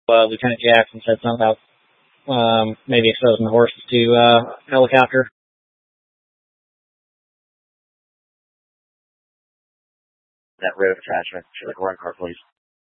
Lieutenant Jackson said something about maybe exposing the horses to helicopter. That road attachment to the corn car, please.